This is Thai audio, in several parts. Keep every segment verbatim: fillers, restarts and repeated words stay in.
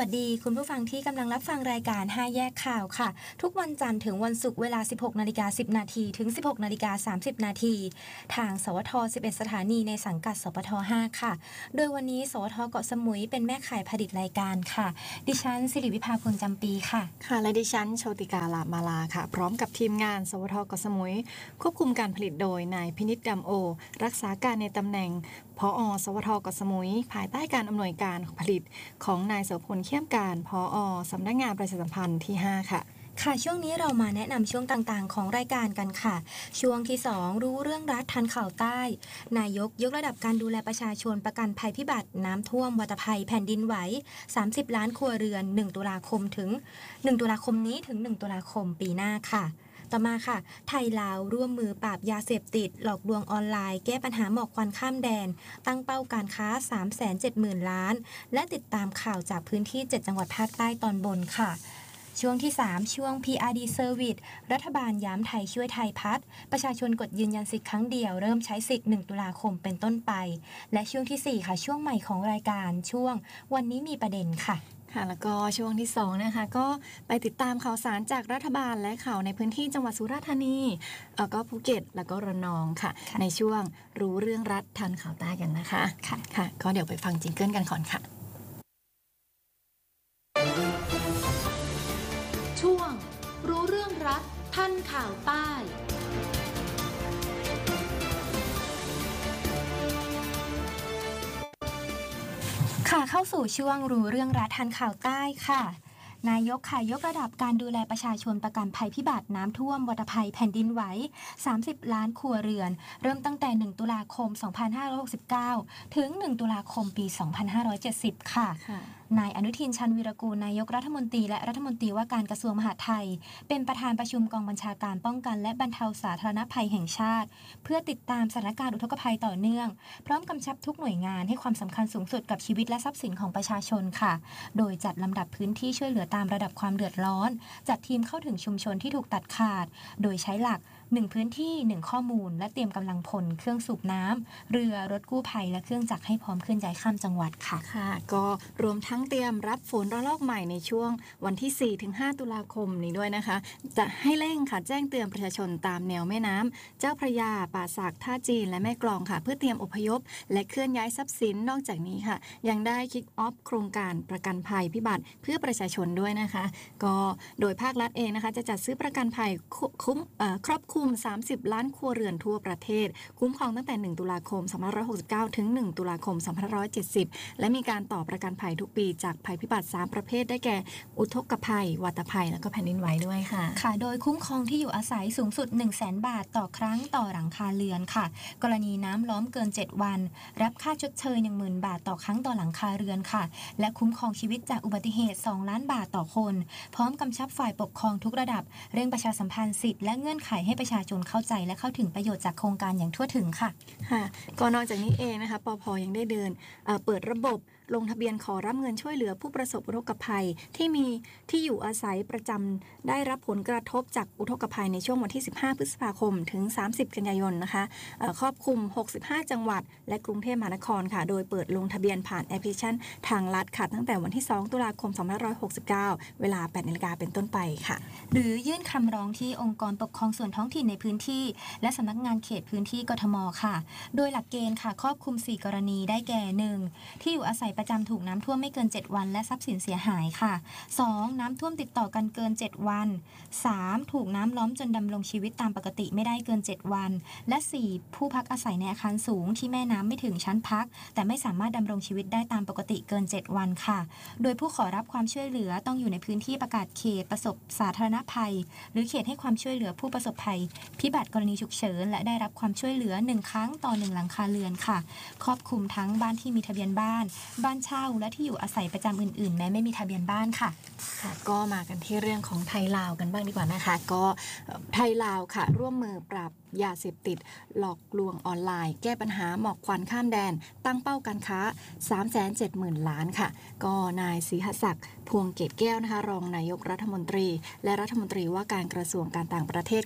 วัสดีคุณผู้ฟังที่กำลังรับฟังรายการห้าแยกข่าวค่ะทุกวันจันทร์ถึงวันศุกร์เวลา สิบหกนาฬิกาสิบนาทีถึง สิบหกนาฬิกาสามสิบนาทีทางสวทสิบเอ็ดสถานีในสังกัดสปทห้าค่ะโดยวันนี้สวทเกาะสมุยเป็นแม่ข่ายผลิตรายการค่ะดิฉันสิริวิภาพลจำปีค่ะค่ะและดิฉันโชติกาลามาลาค่ะพร้อมกับทีมงานสวทเกาะสมุยควบคุมการผลิตโดยนายพินิจดำโอรักษาการในตำแหน่งผอ.สวทเกาะสมุยภายใต้การอำนวยการผลิตของนายโสพลเขี้ยมการผอ.สำนักงานประชาสัมพันธ์ที่ห้าค่ะค่ะช่วงนี้เรามาแนะนำช่วงต่างๆของรายการกันค่ะช่วงที่สองรู้เรื่องรัฐทันข่าวใต้นายกยกระดับการดูแลประชาชนประกันภัยพิบัติน้ำท่วมวัฏภัยแผ่นดินไหวสามสิบล้านครัวเรือนหนึ่งตุลาคมถึงหนึ่งตุลาคมนี้ถึงหนึ่งตุลาคมปีหน้าค่ะต่อมาค่ะไทยลาวร่วมมือปราบยาเสพติดหลอกลวงออนไลน์แก้ปัญหาหมอกควันข้ามแดนตั้งเป้าการค้า สามแสนเจ็ดหมื่น ล้านและติดตามข่าวจากพื้นที่เจ็ดจังหวัดภาคใต้ตอนบนค่ะช่วงที่สามช่วง พี อาร์ ดี Service รัฐบาลย้ำไทยช่วยไทยพัฒน์ประชาชนกดยืนยันสิทธิ์ครั้งเดียวเริ่มใช้สิทธิ์หนึ่งตุลาคมเป็นต้นไปและช่วงที่สี่ค่ะช่วงใหม่ของรายการช่วงวันนี้มีประเด็นค่ะค่ะแล้วก็ช่วงที่สองนะคะก็ไปติดตามข่าวสารจากรัฐบาลและข่าวในพื้นที่จังหวัดสุราษฎร์ธานีแล้วก็ภูเก็ตแล้วก็ระนองค่ะในช่วงรู้เรื่องรัฐทันข่าวใต้กันนะคะค่ะค่ะก็เดี๋ยวไปฟังจิงเกิลกันก่อนค่ะช่วงรู้เรื่องรัฐทันข่าวใต้ค่ะเข้าสู่ช่วงรู้เรื่องรัฐทันข่าวใต้ค่ะนายกค่ะยกระดับการดูแลประชาชนประกันภัยพิบัติน้ำท่วมวัฏภัยแผ่นดินไหวสามสิบล้านครัวเรือนเริ่มตั้งแต่หนึ่งตุลาคมสองพันห้าร้อยหกสิบเก้าถึงหนึ่งตุลาคมปีสองพันห้าร้อยเจ็ดสิบค่ะนายอนุทินชาญวีรกูลนายกรัฐมนตรีและรัฐมนตรีว่าการกระทรวงมหาดไทยเป็นประธานประชุมกองบัญชาการป้องกันและบรรเทาสาธารณภัยแห่งชาติเพื่อติดตามสถานการณ์อุทกภัยต่อเนื่องพร้อมกำชับทุกหน่วยงานให้ความสำคัญสูงสุดกับชีวิตและทรัพย์สินของประชาชนค่ะโดยจัดลำดับพื้นที่ช่วยเหลือตามระดับความเดือดร้อนจัดทีมเข้าถึงชุมชนที่ถูกตัดขาดโดยใช้หลักหนึ่งพื้นที่หนึ่งข้อมูลและเตรียมกำลังพลเครื่องสูบน้ำเรือรถกู้ภัยและเครื่องจักรให้พร้อมเคลื่อนย้ายข้ามจังหวัดค่ะค่ะก็รวมทั้งเตรียมรับฝนระลอกใหม่ในช่วงวันที่ สี่ถึงห้า ตุลาคมนี้ด้วยนะคะจะให้เร่งค่ะแจ้งเตือนประชาชนตามแนวแม่น้ำเจ้าพระยาป่าสักท่าจีนและแม่กลองค่ะเพื่อเตรียมอพยพและเคลื่อนย้ายทรัพย์สินนอกจากนี้ค่ะยังได้คิกออฟโครงการประกันภัยพิบัติเพื่อประชาชนด้วยนะคะก็โดยภาครัฐเองนะคะจะจัดซื้อประกันภัยคุ้มครอบคลุมสามสิบล้านครัวเรือนทั่วประเทศคุ้มครองตั้งแต่หนึ่งตุลาคมสองพันห้าร้อยหกสิบเก้าถึงหนึ่งตุลาคมสองพันห้าร้อยเจ็ดสิบและมีการต่อประกันภัยทุกปีจากภัยพิบัติสามประเภทได้แก่อุทกภัยวัฏภัยแล้วก็แผ่นดินไหวด้วยค่ะค่ะโดยคุ้มครองที่อยู่อาศัยสูงสุด หนึ่งแสน บาทต่อครั้งต่อหลังคาเรือนค่ะกรณีน้ำล้อมเกินเจ็ดวันรับค่าชดเชย หนึ่งหมื่น บาทต่อครั้งต่อหลังคาเรือนค่ะและคุ้มครองชีวิตจากอุบัติเหตุสองล้านบาทต่อคนพร้อมกำชับฝ่ายปกครองทุกระดับเร่งประชาสัมพันธ์สิทธิและเงื่อนไขให้ประชาชนเข้าใจและเข้าถึงประโยชน์จากโครงการอย่างทั่วถึงค่ะค่ะก็นอกจากนี้เองนะคะปภ.ยังได้เดินเอ่อเปิดระบบลงทะเบียนขอรับเงินช่วยเหลือผู้ประสบอุทกภัยที่มีที่อยู่อาศัยประจำได้รับผลกระทบจากอุทกภัยในช่วงวันที่สิบห้าพฤษภาคมถึงสามสิบกันยายนนะคะเอ่อครอบคลุมหกสิบห้าจังหวัดและกรุงเทพมหานครค่ะโดยเปิดลงทะเบียนผ่านแอปพลิเคชันทางลัดค่ะตั้งแต่วันที่สองตุลาคมสองพันห้าร้อยหกสิบเก้าเวลา แปดนาฬิกาเป็นต้นไปค่ะหรือยื่นคำร้องที่องค์กรปกครองส่วนท้องถิ่นในพื้นที่และสำนักงานเขตพื้นที่กทมค่ะโดยหลักเกณฑ์ค่ะครอบคลุมสี่กรณีได้แก่ หนึ่ง ที่อยู่อาศัยประจำถูกน้ำท่วมไม่เกินเจ็ดวันและทรัพย์สินเสียหายค่ะสองน้ำท่วมติดต่อกันเกินเจ็ดวันสามถูกน้ำล้อมจนดำรงชีวิตตามปกติไม่ได้เกินเจ็ดวันและสี่ผู้พักอาศัยในอาคารสูงที่แม่น้ำไม่ถึงชั้นพักแต่ไม่สามารถดำรงชีวิตได้ตามปกติเกินเจ็ดวันค่ะโดยผู้ขอรับความช่วยเหลือต้องอยู่ในพื้นที่ประกาศเขตประสบสาธารณภัยหรือเขตให้ความช่วยเหลือผู้ประสบภัยพิบัติกรณีฉุกเฉินและได้รับความช่วยเหลือหนึ่งครั้งต่อหนึ่งหลังคาเรือนค่ะครอบคลุมทั้งบ้านที่มีทะเบียนบ้านบ้านเช่าและที่อยู่อาศัยประจำอื่นๆแม้ไม่มีทะเบียนบ้านค่ะค่ะก็มากันที่เรื่องของไทยลาวกันบ้างดีกว่านะคะก็ไทยลาวค่ะร่วมมือปราบยาเสพติดหลอกลวงออนไลน์แก้ปัญหาหมอกควันข้ามแดนตั้งเป้าการค้า สามแสนเจ็ดหมื่น ล้านค่ะก็นายศรีหศักดิ์พวงเกตแก้วนะคะรองนายกรัฐมนตรีและรัฐมนตรีว่าการกระทรวงการต่างประเทศค่ะ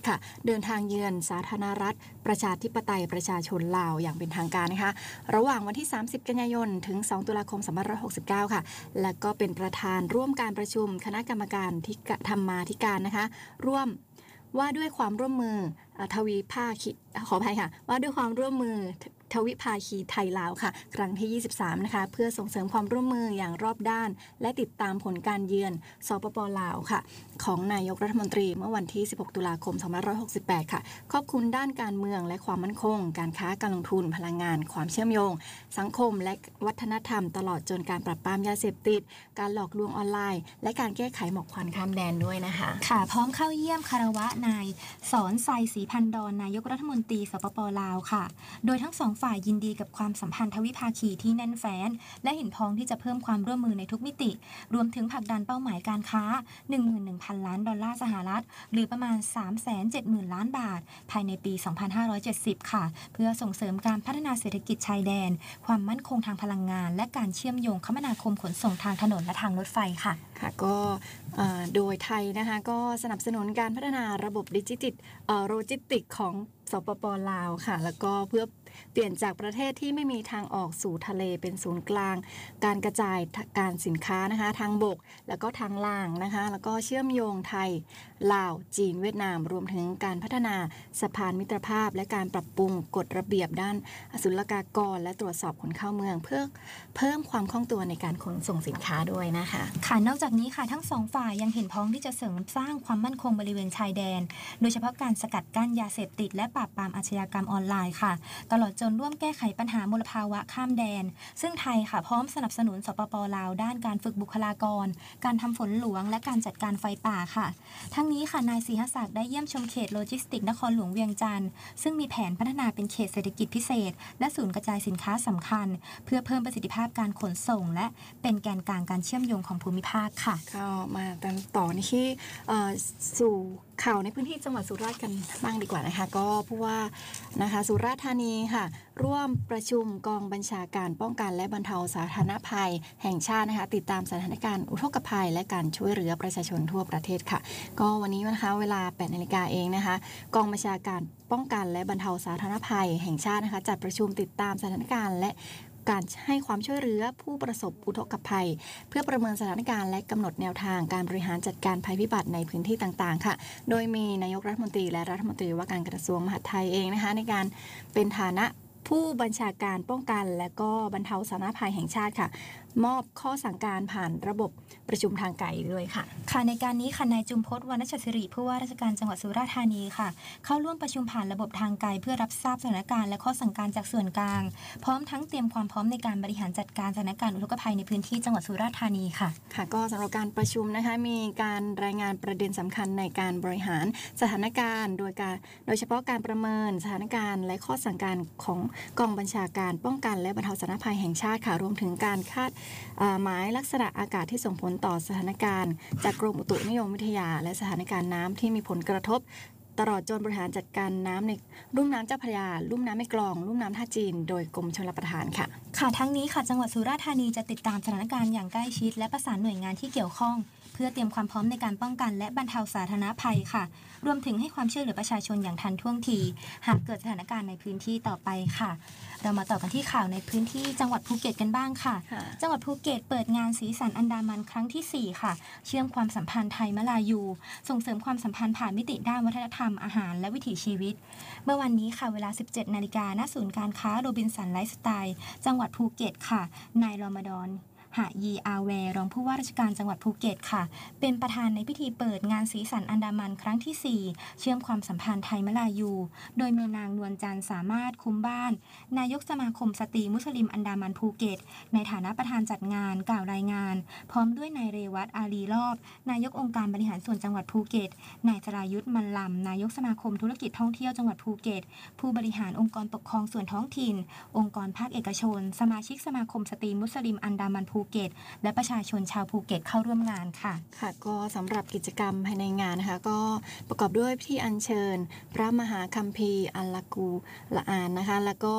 เดินทางเยือนสาธารณรัฐประชาธิปไตยประชาชนลาวอย่างเป็นทางการนะคะระหว่างวันที่สามสิบกันยายนถึงสองตุลาคมสองพันห้าร้อยหกสิบเก้าค่ะและก็เป็นประธานร่วมการประชุมคณะกรรมการที่ธรรมาธิการนะคะร่วมว่าด้วยความร่วมมือทวีภาคีขออภัยค่ะว่าด้วยความร่วมมือทวิภาคีไทยลาวค่ะครั้งที่ยี่สิบสามนะคะเพื่อส่งเสริมความร่วมมืออย่างรอบด้านและติดตามผลการเยือนสปป.ลาวค่ะของนายกรัฐมนตรีเมื่อวันที่สิบหกตุลาคมสองพันห้าร้อยหกสิบแปดค่ะครอบคลุมด้านการเมืองและความมั่นคงการค้าการลงทุนพลังงานความเชื่อมโยงสังคมและวัฒนธรรมตลอดจนการปราบปรามยาเสพติดการหลอกลวงออนไลน์และการแก้ไขหมอกควันข้ามแดนด้วยนะคะค่ะพร้อมเข้าเยี่ยมคารวะนายสอนไซศรีพันดรนายกรัฐมนตรีสปป.ลาวค่ะโดยทั้งสองฝ่ายยินดีกับความสัมพันธ์ทวิภาคีที่แน่นแฟ้นและเห็นพ้องที่จะเพิ่มความร่วมมือในทุกมิติรวมถึงผลักดันเป้าหมายการค้า หนึ่งหมื่นหนึ่งพัน ล้านดอลลาร์สหรัฐหรือประมาณ สามแสนเจ็ดหมื่น ล้านบาทภายในปี สองพันห้าร้อยเจ็ดสิบ ค่ะเพื่อส่งเสริมการพัฒนาเศรษฐกิจชายแดนความมั่นคงทางพลังงานและการเชื่อมโยงคมนาคมขนส่งทางถนนและทางรถไฟค่ะค่ะก็โดยไทยนะคะก็สนับสนุนการพัฒนาระบบดิจิทัลโลจิสติกของสปป.ลาวค่ะแล้วก็เพื่อเปลี่ยนจากประเทศที่ไม่มีทางออกสู่ทะเลเป็นศูนย์กลางการกระจายการสินค้านะคะทางบกแล้วก็ทางล่างนะคะแล้วก็เชื่อมโยงไทยลาวจีนเวียดนามรวมถึงการพัฒนาสะพานมิตรภาพและการปรับปรุงกฎระเบียบด้านศุลกากรและตรวจสอบขนเข้าเมืองเพื่อเพิ่มความคล่องตัวในการขนส่งสินค้าด้วยนะคะค่ะนอกจากนี้ค่ะทั้งสองฝ่ายยังเห็นพ้องที่จะเสริมสร้างความมั่นคงบริเวณชายแดนโดยเฉพาะการสกัดกั้นยาเสพติดและปราบปรามอาชญากรรมออนไลน์ค่ะตลอดจนร่วมแก้ไขปัญหามลภาวะข้ามแดนซึ่งไทยค่ะพร้อมสนับสนุนสปป.ลาวด้านการฝึกบุคลากรการทำฝนหลวงและการจัดการไฟป่าค่ะทั้งนี้ค่ะนายศรีหศักดิ์ได้เยี่ยมชมเขตโลจิสติกนครหลวงเวียงจันทร์ซึ่งมีแผนพัฒนาเป็นเขตเศรษฐกิจพิเศษและศูนย์กระจายสินค้าสำคัญเพื่อเพิ่มประสิทธิภาพการขนส่งและเป็นแกนกลางการเชื่อมโยงของภูมิภาคค่ะก็มาต่อที่สู่ข่าวในพื้นที่จังหวัดสุราษฎร์กันบ้างดีกว่านะคะก็ผู้ว่านะคะสุราษฎร์ธานีค่ะร่วมประชุมกองบัญชาการป้องกันและบรรเทาสาธารณภัยแห่งชาตินะคะติดตามสถานการณ์อุทกภัยและการช่วยเหลือประชาชนทั่วประเทศค่ะก็วันนี้นะคะเวลา แปดนาฬิกาเองนะคะกองบัญชาการป้องกันและบรรเทาสาธารณภัยแห่งชาตินะคะจัดประชุมติดตามสถานการณ์และการให้ความช่วยเหลือผู้ประสบอุทกภัยเพื่อประเมินสถานการณ์และกำหนดแนวทางการบริหารจัดการภัยพิบัติในพื้นที่ต่างๆค่ะโดยมีนายกรัฐมนตรีและรัฐมนตรีว่าการกระทรวงมหาดไทยเองนะคะในการเป็นฐานะผู้บัญชาการป้องกันและก็บรรเทาสาธารณภัยแห่งชาติค่ะมอบข้อสั่งการผ่านระบบประชุมทางไกลด้วยค่ะค่ะในการนี้ค่ะนายจุมพจน์วรรณชัยศิริผู้ว่าราชการจังหวัดสุราษฎร์ธานีค่ะเข้าร่วมประชุมผ่านระบบทางไกลเพื่อรับทราบสถานการณ์และข้อสั่งการจากส่วนกลางพร้อมทั้งเตรียมความพร้อมในการบริหารจัดการสถานการณ์อุทกภัยในพื้นที่จังหวัดสุราษฎร์ธานีค่ะค่ะก็สำหรับการประชุมนะคะมีการรายงานประเด็นสำคัญในการบริหารสถานการณ์โดยการโดยเฉพาะการประเมินสถานการณ์และข้อสั่งการของกองบัญชาการป้องกันและบรรเทาสาธารณภัยแห่งชาติค่ะรวมถึงการคาดหมายลักษณะอากาศที่ส่งผลต่อสถานการณ์จากกรมอุตุนิยมวิทยาและสถานการณ์น้ำที่มีผลกระทบตลอดจนบริหารจัดการน้ำในลุ่มน้ำเจ้าพระยาลุ่มน้ำแม่กลองลุ่มน้ำท่าจีนโดยกรมชลประทานค่ะค่ะทั้งนี้ค่ะจังหวัดสุราษฎร์ธานีจะติดตามสถานการณ์อย่างใกล้ชิดและประสานหน่วยงานที่เกี่ยวข้องเพื่อเตรียมความพร้อมในการป้องกันและบรรเทาสาธารณภัยค่ะรวมถึงให้ความช่วยเหลือประชาชนอย่างทันท่วงทีหากเกิดสถานการณ์ในพื้นที่ต่อไปค่ะเรามาต่อกันที่ข่าวในพื้นที่จังหวัดภูเก็ตกันบ้างค่ะจังหวัดภูเก็ตเปิดงานสีสันอันดามันครั้งที่สี่ค่ะเชื่อมความสัมพันธ์ไทยมลายูส่งเสริมความสัมพันธ์ผ่านมิติด้านวัฒนธรรมอาหารและวิถีชีวิตเมื่อวันนี้ค่ะเวลา สิบเจ็ดนาฬิกา ณ ศูนย์การค้าโรบินสันไลฟ์สไตล์จังหวัดภูเก็ตค่ะนายรอมฎอนหะยีอาแวรองผู้ว่าราชการจังหวัดภูเก็ตค่ะเป็นประธานในพิธีเปิดงานสีสันอันดามันครั้งที่สี่เชื่อมความสัมพันธ์ไทยมลายูโดยมีนางนวลจันทร์สามารถคุ้มบ้านนายกสมาคมสตรีมุสลิมอันดามันภูเก็ตในฐานะประธานจัดงานกล่าวรายงานพร้อมด้วยนายเรวัตอาลีรอบนายกองค์การบริหารส่วนจังหวัดภูเก็ตนายจรายุทธมันลำนายกสมาคมธุรกิจท่องเที่ยวจังหวัดภูเก็ตผู้บริหารองค์กรปกครองส่วนท้องถิ่นองค์กรภาคเอกชนสมาชิกสมาคมสตรีมุสลิมอันดามันภูเก็ตและประชาชนชาวภูเก็ตเข้าร่วมงานค่ะค่ะก็สำหรับกิจกรรมภายในงานนะคะก็ประกอบด้วยพิธีอัญเชิญพระมหาคัมภีร์อัลลากูละอานนะคะแล้วก็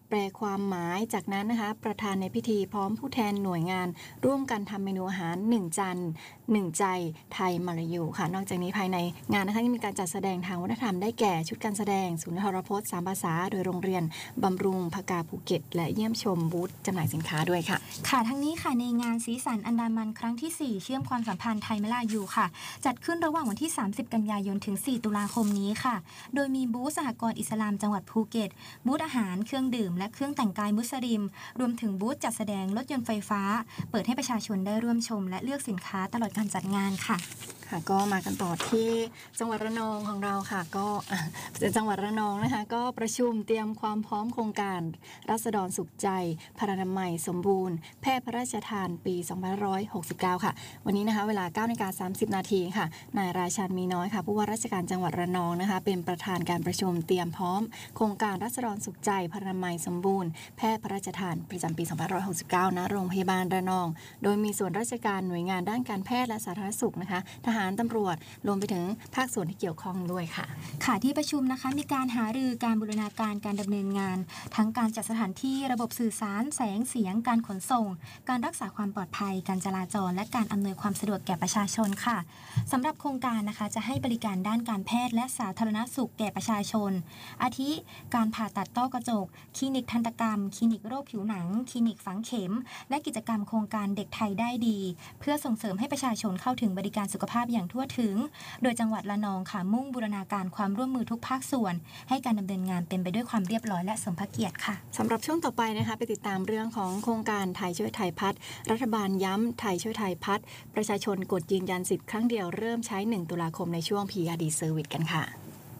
แปลความหมายจากนั้นนะคะประธานในพิธีพร้อมผู้แทนหน่วยงานร่วมกันทำเมนูอาหารหนึ่งจานหนึ่งใจไทยมลายูค่ะนอกจากนี้ภายในงานนะคะยังมีการจัดแสดงทางวัฒนธรรมได้แก่ชุดการแสดงศูนย์ทรพจน์สามภาษาโดยโรงเรียนบำรุงภากาภูเก็ตและเยี่ยมชมบูธจำหน่ายสินค้าด้วยค่ะค่ะทั้งนี้ค่ะในงานสีสันอันดามันครั้งที่สี่เชื่อมความสัมพันธ์ไทยมลายูค่ะจัดขึ้นระหว่างวันที่สามสิบกันยายนถึงสี่ตุลาคมนี้ค่ะโดยมีบูธสหกรณ์อิสลามจังหวัดภูเก็ตบูธอาหารเครื่องดื่มและเครื่องแต่งกายมุสลิมรวมถึงบูธจัดแสดงรถยนต์ไฟฟ้าเปิดให้ประชาชนได้ร่วมชมและเลือกสินค้าตลอดการจัดงานค่ะค่ะก็มากันต่อที่จังหวัดระนองของเราค่ะก็จังหวัดระนองนะคะก็ประชุมเตรียมความพร้อมโครงการราษฎรสุขใจพรรณนามัยสมบูรณ์แพทย์พระราชทานปีสองพันห้าร้อยหกสิบเก้าค่ะวันนี้นะคะเวลา เก้านาฬิกาสามสิบนาทีค่ะนายราชันมีน้อยค่ะผู้ว่าราชการจังหวัดระนองนะคะเป็นประธานการประชุมเตรียมพร้อมโครงการราษฎรสุขใจพรรณนามัยสมบูรณ์แพทย์พระราชทานประจำปีสองพันห้าร้อยหกสิบเก้าณโรงพยาบาลระนองโดยมีส่วนราชการหน่วยงานด้านการแพทย์และสาธารณสุขนะคะทหารตำรวจรวมไปถึงภาคส่วนที่เกี่ยวข้องด้วยค่ะค่ะที่ประชุมนะคะมีการหารือการบูรณาการการดำเนินงานทั้งการจัดสถานที่ระบบสื่อสารแสงเสียงการขนส่งการรักษาความปลอดภัยการจราจรและการอำนวยความสะดวกแก่ประชาชนค่ะสำหรับโครงการนะคะจะให้บริการด้านการแพทย์และสาธารณสุขแก่ประชาชนอาทิการผ่าตัดต้อกระจกคลินิกทันตกรรมคลินิกโรคผิวหนังคลินิกฝังเข็มและกิจกรรมโครงการเด็กไทยได้ดีเพื่อส่งเสริมให้ประชาชนเข้าถึงบริการสุขภาพอย่างทั่วถึงโดยจังหวัดระนองค่ะมุ่งบูรณาการความร่วมมือทุกภาคส่วนให้การดำเนินงานเป็นไปด้วยความเรียบร้อยและสมพระเกียรติค่ะสำหรับช่วงต่อไปนะคะไปติดตามเรื่องของโครงการไทยช่วยไทยพัฒน์รัฐบาลย้ำไทยช่วยไทยพัฒน์ประชาชนกดยืนยันสิทธิ์ครั้งเดียวเริ่มใช้หนึ่งตุลาคมในช่วง พี อาร์ ดี Service กันค่ะ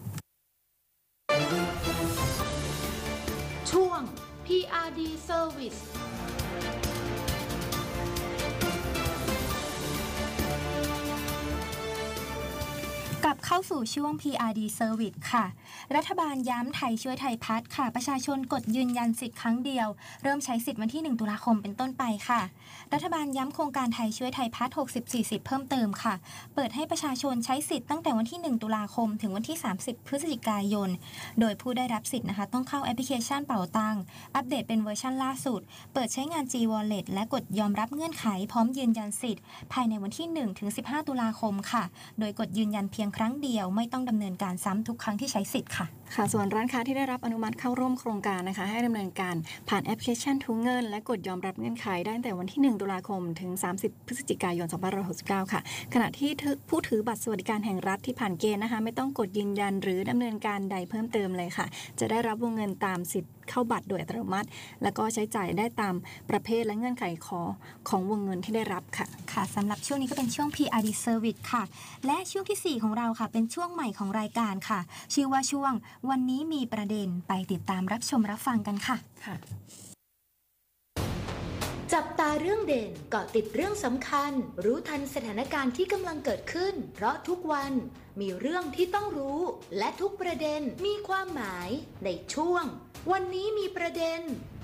ช่วง พี อาร์ ดี Service กลับเข้าสู่ช่วง พี อาร์ ดี Service ค่ะรัฐบาลย้ำไทยช่วยไทยพัฒน์ค่ะประชาชนกดยืนยันสิทธิ์ครั้งเดียวเริ่มใช้สิทธิ์วันที่หนึ่งตุลาคมเป็นต้นไปค่ะรัฐบาลย้ำโครงการไทยช่วยไทยพัฒน์หกสิบ สี่สิบเพิ่มเติมค่ะเปิดให้ประชาชนใช้สิทธิ์ตั้งแต่วันที่หนึ่งตุลาคมถึงวันที่สามสิบพฤศจิกายนโดยผู้ได้รับสิทธิ์นะคะต้องเข้าแอปพลิเคชันเป๋าตังอัปเดตเป็นเวอร์ชันล่าสุดเปิดใช้งาน G Wallet และกดยอมรับเงื่อนไขพร้อมยืนยันสิทธิ์ภายในวันที่หนึ่งถึงสิบห้าตุลาคมค่ะโดยกดยืนยันเพียงครั้งเดียวไม่ต้องดำเนินการซ้ำทุกครั้งที่ใช้สิทธิ์ค่ะค่ะส่วนร้านค้าที่ได้รับอนุมัติเข้าร่วมโครงการนะคะให้ดำเนินการผ่านแอปพลิเคชันทุกเงินและกดยอมรับเงื่อนไขได้ตั้งแต่วันที่หนึ่งตุลาคมถึงสามสิบพฤศจิกายนสองพันห้าร้อยหกสิบเก้าค่ะขณะที่ผู้ถือบัตรสวัสดิการแห่งรัฐที่ผ่านเกณฑ์นะคะไม่ต้องกดยืนยันหรือดำเนินการใดเพิ่มเติมเลยค่ะจะได้รับวงเงินตามสิทธิ์เข้าบัตรโดยอัตโนมัติแล้วก็ใช้จ่ายได้ตามประเภทและเงื่อนไขของของวงเงินที่ได้รับค่ะค่ะสำหรับช่วงนี้ก็เป็นช่วง พี อาร์ ดี Service ค่ะและช่วงที่สี่ของเราค่ะเป็นช่วงใหม่ของรายการค่ะชื่อว่าช่วงวันนี้มีประเด็นไปติดตามรับชมรับฟังกันค่ะค่ะจับตาเรื่องเด่นเกาะติดเรื่องสำคัญรู้ทันสถานการณ์ที่กำลังเกิดขึ้นเพราะทุกวันมีเรื่องที่ต้องรู้และทุกประเด็นมีความหมายในช่วงวันนี้มีประเด็น